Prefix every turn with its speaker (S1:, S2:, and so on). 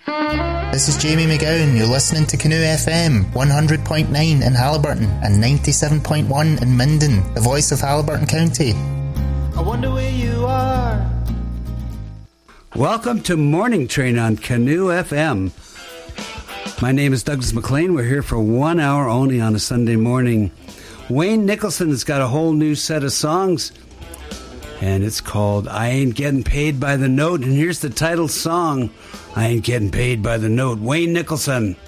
S1: This is Jamie McGowan. You're listening to Canoe FM, 100.9 in Haliburton and 97.1 in Minden, the voice of Haliburton County.
S2: I wonder where you are.
S3: Welcome to Morning Train on Canoe FM. My name is Douglas McLean. We're here for 1 hour only on a Sunday morning. Wayne Nicholson has got a whole new set of songs, and it's called I Ain't Getting Paid by the Note. And here's the title song, I Ain't Getting Paid by the Note. Wayne Nicholson.